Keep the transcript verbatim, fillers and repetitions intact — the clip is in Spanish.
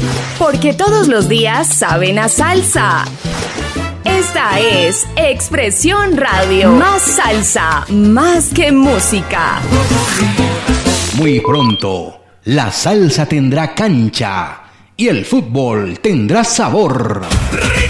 Porque todos los días saben a salsa. Esta es Expresión Radio. Más salsa, más que música. Muy pronto, la salsa tendrá cancha y el fútbol tendrá sabor.